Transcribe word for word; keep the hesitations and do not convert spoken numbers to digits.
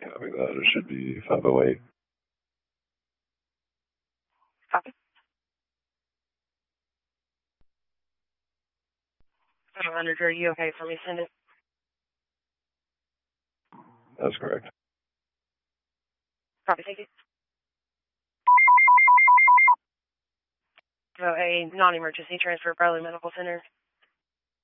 Copy that. It should be five oh eight. Copy. five hundred, are you okay for me to send it? That's correct. Copy, thank you. So a non-emergency transfer, Bradley Medical Center.